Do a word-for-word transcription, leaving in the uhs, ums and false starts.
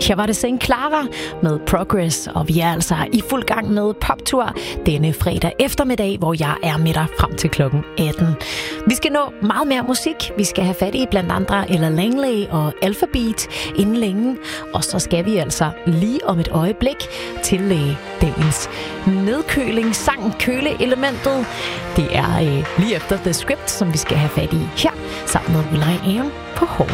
Her var det Saint Clara med Progress, og vi er altså i fuld gang med poptur denne fredag eftermiddag, hvor jeg er med dig frem til klokken atten. Vi skal nå meget mere musik. Vi skal have fat i blandt andre Ella Langley og Alphabeat inden længe, og så skal vi altså lige om et øjeblik til øh, dagens nedkølingssang, køleelementet. Det er øh, lige efter The Script, som vi skal have fat i her, sammen med Will I Am på H.